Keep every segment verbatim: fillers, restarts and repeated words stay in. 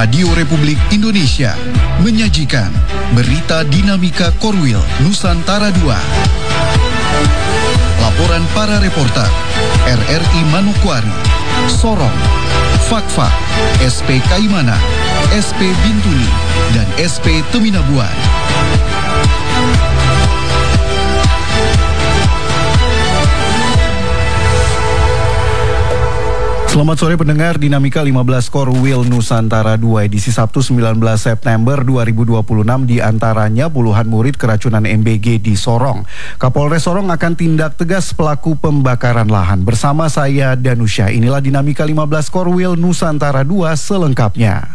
Radio Republik Indonesia menyajikan berita dinamika Korwil Nusantara dua. Laporan para reporter R R I Manokwari, Sorong, Fakfak, S P Kaimana, S P Bintuni, dan S P Teminabuan. Selamat sore pendengar Dinamika lima belas Korwil Nusantara dua edisi Sabtu sembilan belas September dua ribu dua puluh enam, di antaranya puluhan murid keracunan M B G di Sorong. Kapolres Sorong akan tindak tegas pelaku pembakaran lahan. Bersama saya Danusya, inilah Dinamika lima belas Korwil Nusantara dua selengkapnya.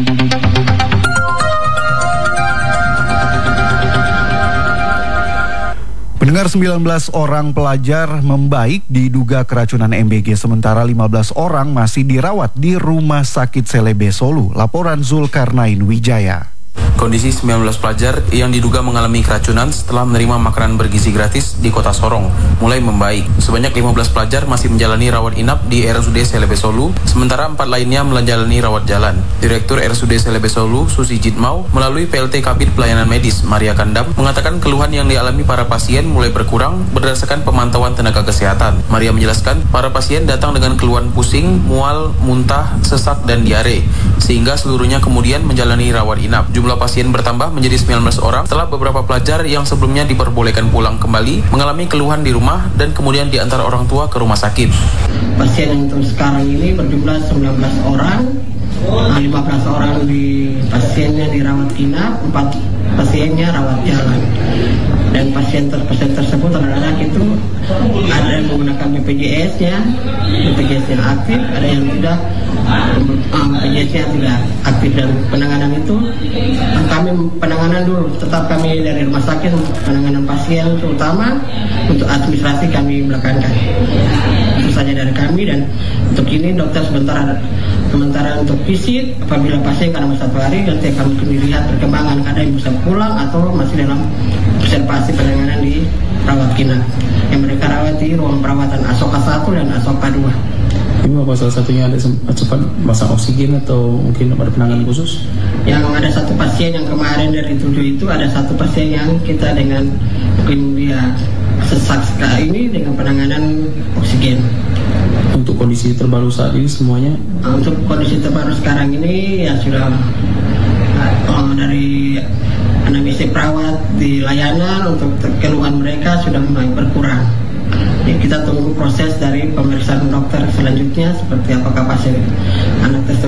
Pendengar, sembilan belas orang pelajar membaik diduga keracunan M B G, sementara lima belas orang masih dirawat di Rumah Sakit Selebe Solu. Laporan Zulkarnain Wijaya. Kondisi sembilan belas pelajar yang diduga mengalami keracunan setelah menerima makanan bergizi gratis di Kota Sorong mulai membaik. Sebanyak lima belas pelajar masih menjalani rawat inap di R S U D Selebe Solu, sementara empat lainnya menjalani rawat jalan. Direktur R S U D Selebe Solu, Susi Jitmau, melalui P L T Kabid Pelayanan Medis Maria Kandam, mengatakan keluhan yang dialami para pasien mulai berkurang berdasarkan pemantauan tenaga kesehatan. Maria menjelaskan, para pasien datang dengan keluhan pusing, mual, muntah, sesak, dan diare, sehingga seluruhnya kemudian menjalani rawat inap. Jumlah pasien bertambah menjadi sembilan belas orang setelah beberapa pelajar yang sebelumnya diperbolehkan pulang kembali mengalami keluhan di rumah dan kemudian diantar orang tua ke rumah sakit. Pasien yang untuk sekarang ini berjumlah sembilan belas orang, lima belas orang di pasiennya dirawat inap, empat pasiennya rawat jalan. Dan pasien pasien tersebut anak-anak itu ada yang menggunakan B P J S-nya, B P J S yang aktif, ada yang tidak, B P J S-nya tidak aktif. Dan penanganan itu kami penanganan dulu, tetap kami dari rumah sakit untuk penanganan pasien terutama, untuk administrasi kami belakangkan. Itu saja dari kami, dan untuk ini dokter sebentar sementara untuk visit apabila pasien karena satu hari, nanti kami melihat perkembangan kadang yang bisa pulang atau masih dalam observasi penanganan di rawat inap yang mereka rawat di ruang perawatan Asoka satu dan Asoka dua. Ini apa salah satunya ada cepat pasang oksigen atau mungkin ada penanganan khusus? Yang ada satu pasien yang kemarin dari tujuh itu ada satu pasien yang kita dengan mungkin dia sesak sekali ini dengan penanganan oksigen. Untuk kondisi terbaru saat ini semuanya? Nah, untuk kondisi terbaru sekarang ini ya sudah uh, dari anamnesa perawat di layanan, untuk keluhan mereka sudah mulai berkurang. Ya, kita tunggu proses dari pemeriksaan dokter selanjutnya seperti apakah pasien anak tersebut